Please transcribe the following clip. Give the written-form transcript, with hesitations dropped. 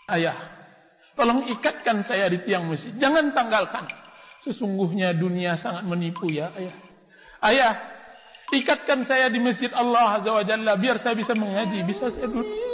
Ayah, tolong ikatkan saya di tiang masjid. Jangan tanggalkan. Sesungguhnya dunia sangat menipu ya ayah. Ayah, ikatkan saya di masjid Allah Azza wa Jalla biar saya bisa mengaji, bisa saya duduk.